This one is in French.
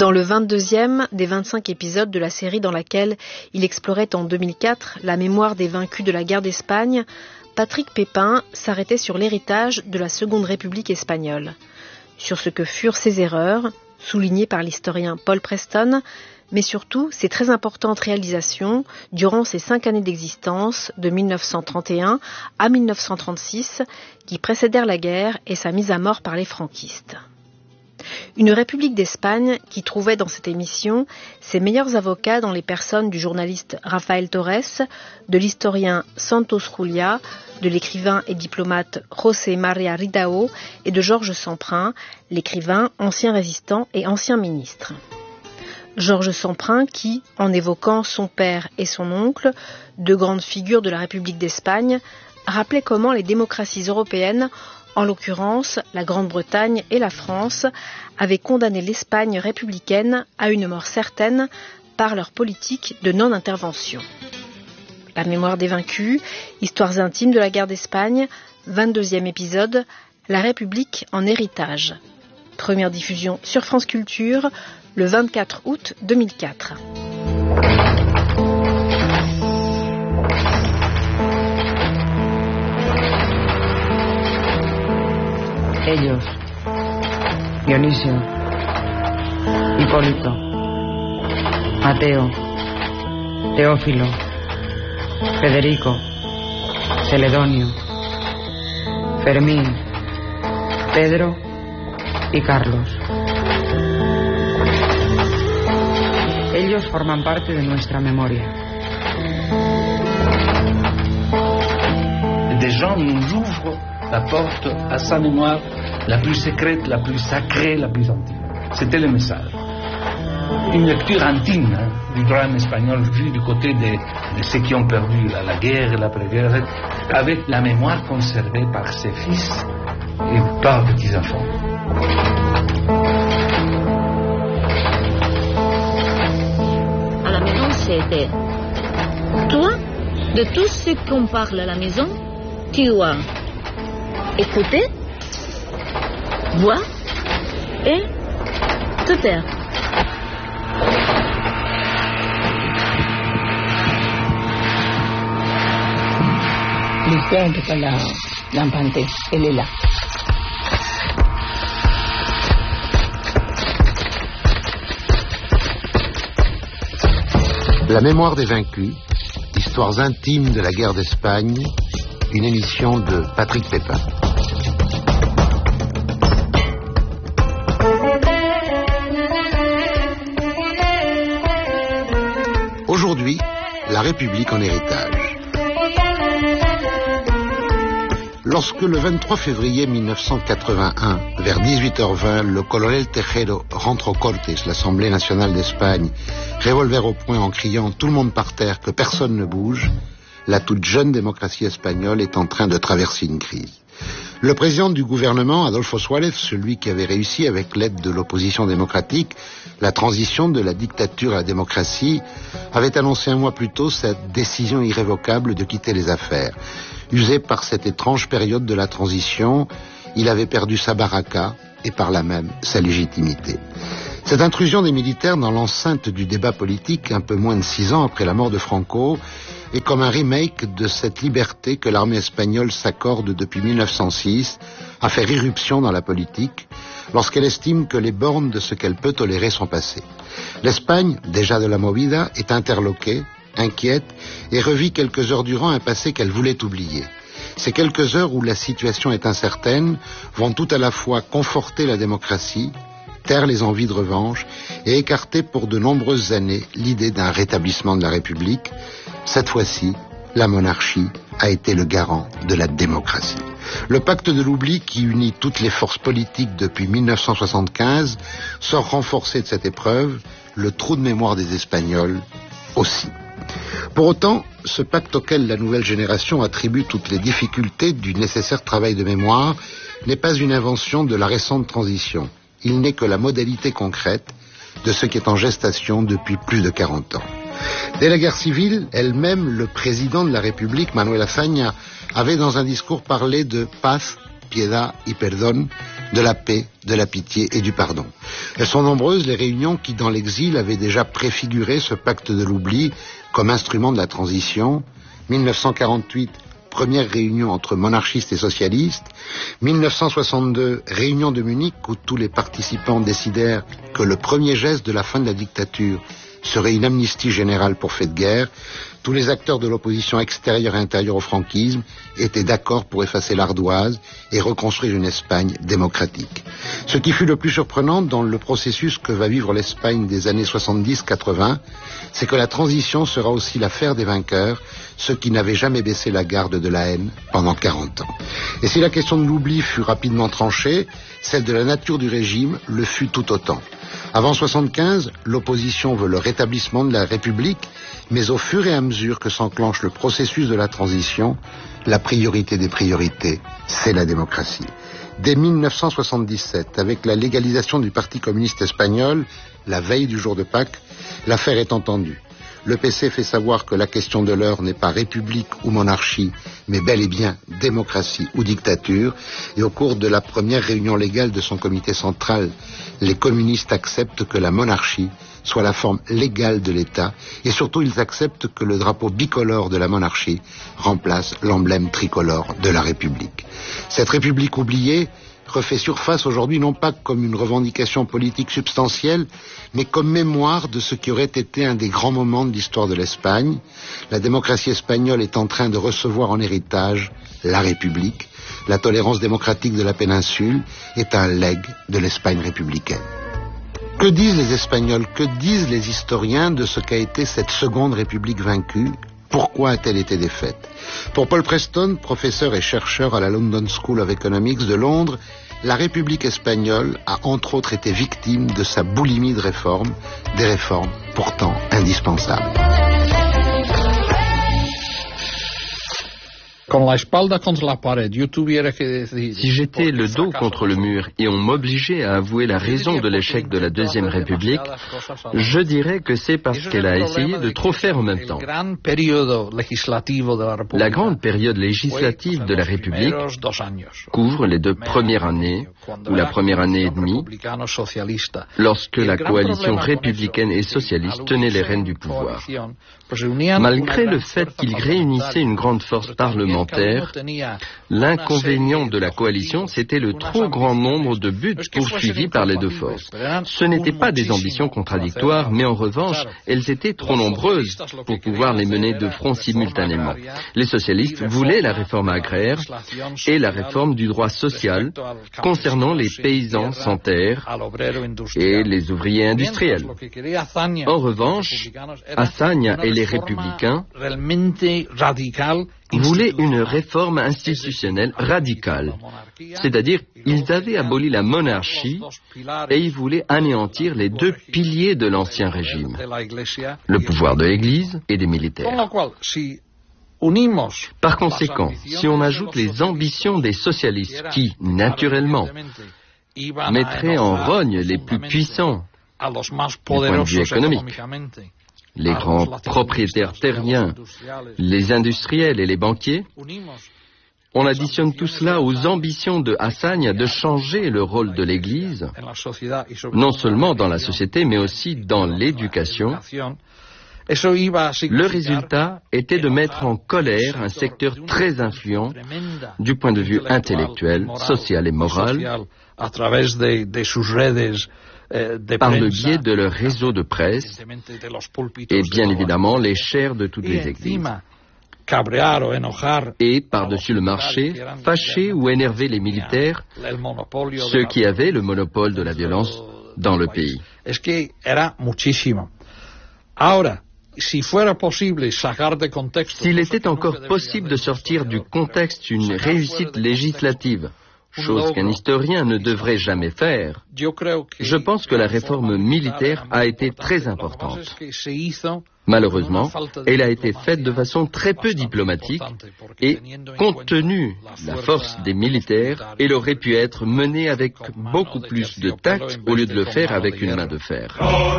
Dans le 22e des 25 épisodes de la série dans laquelle il explorait en 2004 la mémoire des vaincus de la guerre d'Espagne, Patrick Pépin s'arrêtait sur l'héritage de la Seconde République espagnole, sur ce que furent ses erreurs, soulignées par l'historien Paul Preston, mais surtout ses très importantes réalisations durant ses 5 années d'existence, de 1931 à 1936, qui précédèrent la guerre et sa mise à mort par les franquistes. Une République d'Espagne qui trouvait dans cette émission ses meilleurs avocats dans les personnes du journaliste Rafael Torres, de l'historien Santos Julia, de l'écrivain et diplomate José María Ridao et de Georges Semprin, l'écrivain, ancien résistant et ancien ministre. Georges Semprin qui, en évoquant son père et son oncle, deux grandes figures de la République d'Espagne, rappelait comment les démocraties européennes, en l'occurrence la Grande-Bretagne et la France, avaient condamné l'Espagne républicaine à une mort certaine par leur politique de non-intervention. La mémoire des vaincus, histoires intimes de la guerre d'Espagne, 22e épisode, la République en héritage. Première diffusion sur France Culture, le 24 août 2004. Ellos, Dionisio, Hipólito, Mateo, Teófilo, Federico, Celedonio, Fermín, Pedro y Carlos. Ellos forman parte de nuestra memoria. Des gens nous ouvrent la porte à sa mémoire la plus secrète, la plus sacrée, la plus intime. C'était le message. Une lecture intime du drame espagnol vu du côté de ceux qui ont perdu la guerre et l'après-guerre, avec la mémoire conservée par ses fils et par petits-enfants. À la maison, c'était toi, de tout ce qu'on parle à la maison, tu as écouté, voir et te taire. L'histoire n'était pas là, l'emprunter, elle est là. La mémoire des vaincus, histoires intimes de la guerre d'Espagne, une émission de Patrick Pépin. Aujourd'hui, la République en héritage. Lorsque le 23 février 1981, vers 18h20, le colonel Tejero rentre au Cortes, l'Assemblée nationale d'Espagne, revolver au poing en criant « Tout le monde par terre, que personne ne bouge », la toute jeune démocratie espagnole est en train de traverser une crise. Le président du gouvernement, Adolfo Suárez, celui qui avait réussi avec l'aide de l'opposition démocratique la transition de la dictature à la démocratie, avait annoncé un mois plus tôt sa décision irrévocable de quitter les affaires. Usé par cette étrange période de la transition, il avait perdu sa baraka et par là même sa légitimité. Cette intrusion des militaires dans l'enceinte du débat politique, un peu moins de 6 ans après la mort de Franco, est comme un remake de cette liberté que l'armée espagnole s'accorde depuis 1906 à faire irruption dans la politique, lorsqu'elle estime que les bornes de ce qu'elle peut tolérer sont passées. L'Espagne, déjà de la movida, est interloquée, inquiète et revit quelques heures durant un passé qu'elle voulait oublier. Ces quelques heures où la situation est incertaine vont tout à la fois conforter la démocratie, taire les envies de revanche et écarter pour de nombreuses années l'idée d'un rétablissement de la République. Cette fois-ci, la monarchie a été le garant de la démocratie. Le pacte de l'oubli qui unit toutes les forces politiques depuis 1975 sort renforcé de cette épreuve, le trou de mémoire des Espagnols aussi. Pour autant, ce pacte auquel la nouvelle génération attribue toutes les difficultés du nécessaire travail de mémoire n'est pas une invention de la récente transition. Il n'est que la modalité concrète de ce qui est en gestation depuis plus de 40 ans. Dès la guerre civile, elle-même, le président de la République, Manuel Azaña, avait dans un discours parlé de paz, piedad y perdón, de la paix, de la pitié et du pardon. Elles sont nombreuses les réunions qui, dans l'exil, avaient déjà préfiguré ce pacte de l'oubli comme instrument de la transition. 1948, première réunion entre monarchistes et socialistes. 1962, réunion de Munich où tous les participants décidèrent que le premier geste de la fin de la dictature serait une amnistie générale pour fait de guerre. Tous les acteurs de l'opposition extérieure et intérieure au franquisme étaient d'accord pour effacer l'ardoise et reconstruire une Espagne démocratique. Ce qui fut le plus surprenant dans le processus que va vivre l'Espagne des années 70-80, c'est que la transition sera aussi l'affaire des vainqueurs, ceux qui n'avaient jamais baissé la garde de la haine pendant 40 ans. Et si la question de l'oubli fut rapidement tranchée, celle de la nature du régime le fut tout autant. Avant 75, l'opposition veut le rétablissement de la République, mais au fur et à mesure que s'enclenche le processus de la transition, la priorité des priorités, c'est la démocratie. Dès 1977, avec la légalisation du Parti communiste espagnol, la veille du jour de Pâques, l'affaire est entendue. Le PC fait savoir que la question de l'heure n'est pas république ou monarchie, mais bel et bien démocratie ou dictature. Et au cours de la première réunion légale de son comité central, les communistes acceptent que la monarchie soit la forme légale de l'État, et surtout ils acceptent que le drapeau bicolore de la monarchie remplace l'emblème tricolore de la République. Cette République oubliée refait surface aujourd'hui non pas comme une revendication politique substantielle, mais comme mémoire de ce qui aurait été un des grands moments de l'histoire de l'Espagne. La démocratie espagnole est en train de recevoir en héritage la République. La tolérance démocratique de la péninsule est un legs de l'Espagne républicaine. Que disent les Espagnols, que disent les historiens de ce qu'a été cette seconde République vaincue? Pourquoi a-t-elle été défaite? Pour Paul Preston, professeur et chercheur à la London School of Economics de Londres, la République espagnole a entre autres été victime de sa boulimie de réformes, des réformes pourtant indispensables. Si j'étais le dos contre le mur et on m'obligeait à avouer la raison de l'échec de la Deuxième République, je dirais que c'est parce qu'elle a essayé de trop faire en même temps. La grande période législative de la République couvre les 2 premières années, ou la première année et demie, lorsque la coalition républicaine et socialiste tenait les rênes du pouvoir. Malgré le fait qu'il réunissait une grande force parlementaire, l'inconvénient de la coalition, c'était le trop grand nombre de buts poursuivis par les 2 forces. Ce n'étaient pas des ambitions contradictoires, mais en revanche, elles étaient trop nombreuses pour pouvoir les mener de front simultanément. Les socialistes voulaient la réforme agraire et la réforme du droit social concernant les paysans sans terre et les ouvriers industriels. En revanche, Azaña et les républicains voulaient une réforme institutionnelle radicale, c'est-à-dire ils avaient aboli la monarchie et ils voulaient anéantir les 2 piliers de l'ancien régime, le pouvoir de l'Église et des militaires. Par conséquent, si on ajoute les ambitions des socialistes qui, naturellement, mettraient en rogne les plus puissants du point de vue économique, les grands propriétaires terriens, les industriels et les banquiers, on additionne tout cela aux ambitions de Azaña de changer le rôle de l'Église, non seulement dans la société, mais aussi dans l'éducation. Le résultat était de mettre en colère un secteur très influent du point de vue intellectuel, social et moral, par le biais de leur réseau de presse et bien évidemment les chairs de toutes les églises. Et par-dessus le marché, fâcher ou énerver les militaires, ceux qui avaient le monopole de la violence dans le pays. S'il était encore possible de sortir du contexte une réussite législative, chose qu'un historien ne devrait jamais faire, je pense que la réforme militaire a été très importante. Malheureusement, elle a été faite de façon très peu diplomatique et, compte tenu de la force des militaires, elle aurait pu être menée avec beaucoup plus de tact au lieu de le faire avec une main de fer.